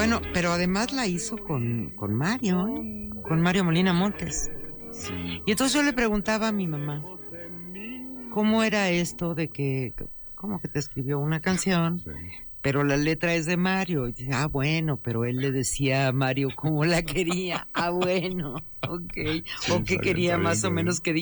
Bueno, pero además la hizo con Mario, con Mario Molina Montes. Sí. Y entonces yo le preguntaba a mi mamá, ¿cómo era esto de que, cómo que te escribió una canción, pero la letra es de Mario? Y dice, bueno, pero él le decía a Mario cómo la quería. Bueno, ok. Sí, O qué quería más o menos que